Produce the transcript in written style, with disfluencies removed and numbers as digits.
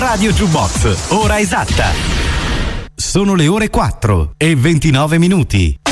Radio Jukebox, ora esatta. Sono le ore 4:29.